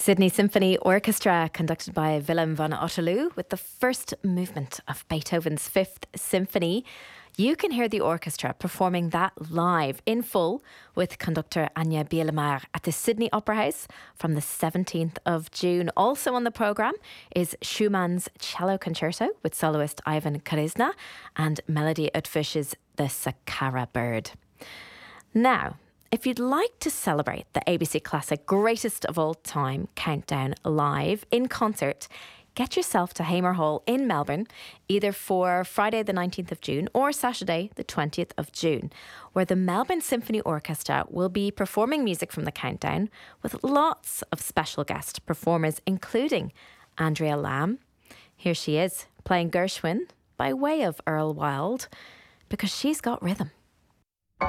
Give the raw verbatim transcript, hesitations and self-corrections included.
Sydney Symphony Orchestra, conducted by Willem van Otterloo, with the first movement of Beethoven's Fifth Symphony. You can hear the orchestra performing that live in full with conductor Anja Bielemaar at the Sydney Opera House from the seventeenth of June. Also on the programme is Schumann's Cello Concerto with soloist Ivan Karizna and Melody Utfush's The Sakara Bird. Now, if you'd like to celebrate the A B C Classic Greatest of All Time Countdown live in concert, get yourself to Hamer Hall in Melbourne, either for Friday the nineteenth of June or Saturday the twentieth of June, where the Melbourne Symphony Orchestra will be performing music from the countdown with lots of special guest performers, including Andrea Lamb. Here she is, playing Gershwin by way of Earl Wild, because she's got rhythm.